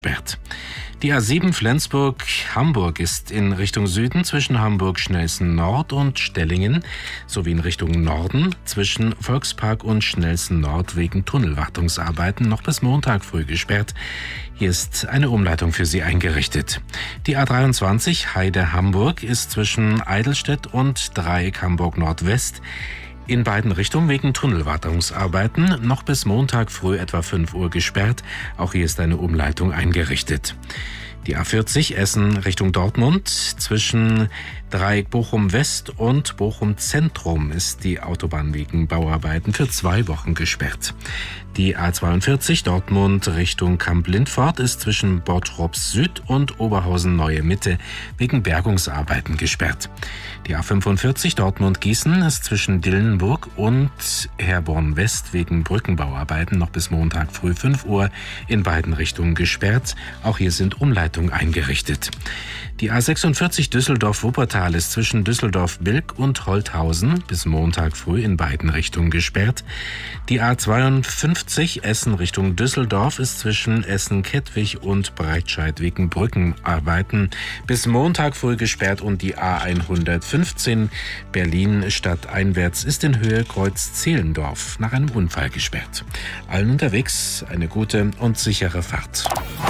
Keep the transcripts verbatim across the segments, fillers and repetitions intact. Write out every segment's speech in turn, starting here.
gesperrt. Die A sieben Flensburg-Hamburg ist in Richtung Süden zwischen Hamburg-Schnelsen Nord und Stellingen sowie in Richtung Norden zwischen Volkspark und Schnelsen Nord wegen Tunnelwartungsarbeiten noch bis Montag früh gesperrt. Hier ist eine Umleitung für Sie eingerichtet. Die A dreiundzwanzig Heide-Hamburg ist zwischen Eidelstedt und Dreieck Hamburg Nordwest in beiden Richtungen wegen Tunnelwartungsarbeiten noch bis Montag früh etwa fünf Uhr gesperrt. Auch hier ist eine Umleitung eingerichtet. Die A vierzig Essen Richtung Dortmund zwischen Dreieck Bochum West und Bochum Zentrum ist die Autobahn wegen Bauarbeiten für zwei Wochen gesperrt. Die A zweiundvierzig Dortmund Richtung Kamp-Lindfort ist zwischen Bottrops Süd und Oberhausen Neue Mitte wegen Bergungsarbeiten gesperrt. Die A fünfundvierzig Dortmund-Gießen ist zwischen Dillenburg und Herborn West wegen Brückenbauarbeiten noch bis Montag früh fünf Uhr in beiden Richtungen gesperrt. Auch hier sind Umleitungen eingerichtet. Die A sechsundvierzig Düsseldorf-Wuppertal ist zwischen Düsseldorf-Bilk und Holthausen bis Montag früh in beiden Richtungen gesperrt. Die A zweiundfünfzig Essen Richtung Düsseldorf ist zwischen Essen-Kettwig und Breitscheid wegen Brückenarbeiten bis Montag früh gesperrt und die A hundertfünfzehn Berlin stadteinwärts ist in Höhe Kreuz-Zehlendorf nach einem Unfall gesperrt. Allen unterwegs eine gute und sichere Fahrt.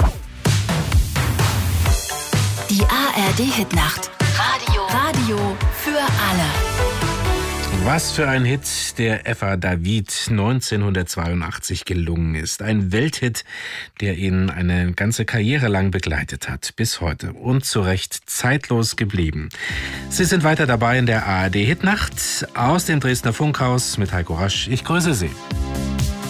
Die A R D-Hitnacht. Radio. Radio für alle. Was für ein Hit der Eva David neunzehnhundertzweiundachtzig gelungen ist. Ein Welthit, der ihn eine ganze Karriere lang begleitet hat, bis heute. Und zu Recht zeitlos geblieben. Sie sind weiter dabei in der A R D-Hitnacht aus dem Dresdner Funkhaus mit Heiko Rasch. Ich grüße Sie.